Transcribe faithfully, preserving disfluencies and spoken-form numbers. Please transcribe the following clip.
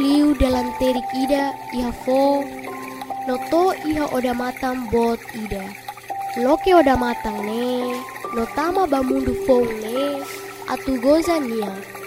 liu dalam terik ida iha fo noto iha oda matang bot ida. Loke oda matang ne notama bamundu fong ne atu goza nia.